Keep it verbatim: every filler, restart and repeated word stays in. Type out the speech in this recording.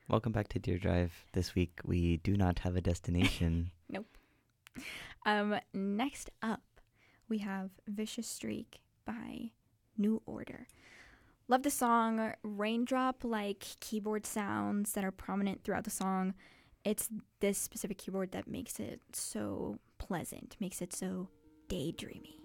Welcome back to Dear Drive. This week we do not have a destination. Nope. Um, next up, we have Vicious Streak by New Order. Love the song. Raindrop-like keyboard sounds that are prominent throughout the song. It's this specific keyboard that makes it so pleasant, makes it so daydreamy.